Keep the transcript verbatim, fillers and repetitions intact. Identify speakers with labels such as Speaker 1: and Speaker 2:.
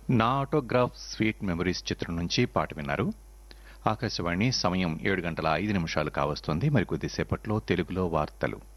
Speaker 1: నా autograph sweet memories చిత్రం నుంచి పాట విన్నారు. ఆకాశవాణి సమయం ఏడు గంటల ఐదు నిమిషాలు కావస్తోంది. మరికొద్దిసేపట్లో తెలుగులో వార్తలు.